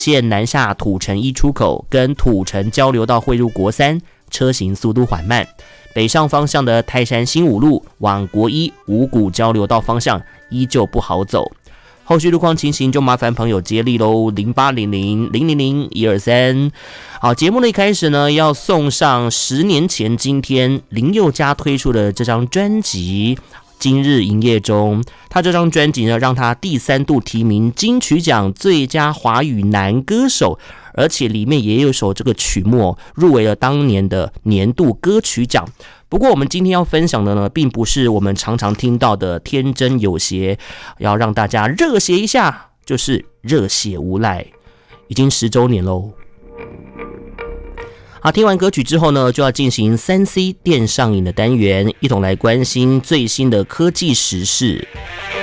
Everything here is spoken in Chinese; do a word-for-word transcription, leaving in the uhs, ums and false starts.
线南下土城一出口跟土城交流道汇入国三，车行速度缓慢。北上方向的泰山新五路往国一五股交流道方向依旧不好走。后续路况情形就麻烦朋友接力喽，零八零零零零零一二三。好，节目的一开始呢，要送上十年前今天林宥嘉推出的这张专辑。今日营业中，他这张专辑呢，让他第三度提名金曲奖最佳华语男歌手，而且里面也有首这个曲目入围了当年的年度歌曲奖。不过我们今天要分享的呢，并不是我们常常听到的天真有邪，要让大家热血一下，就是热血无赖，已经十周年喽。好，听完歌曲之后呢，就要进行三 C 电上瘾的单元，一同来关心最新的科技时事。